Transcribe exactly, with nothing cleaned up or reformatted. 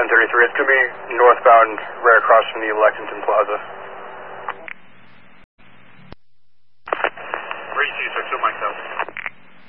ten thirty-three. It's going to be northbound right across from the Lexington Plaza.